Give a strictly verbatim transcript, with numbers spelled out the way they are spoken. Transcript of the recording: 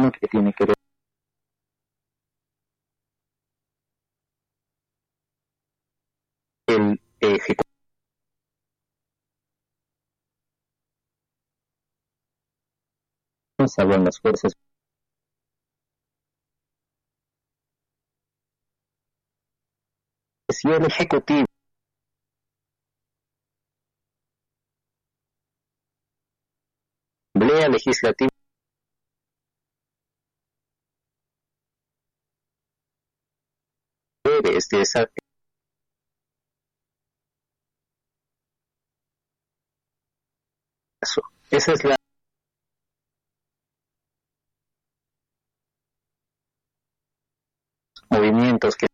comisión que tiene que ver el ejecutivo, salvo en las fuerzas, si el ejecutivo asamblea legislativa debe este, esa, esa es la movimientos que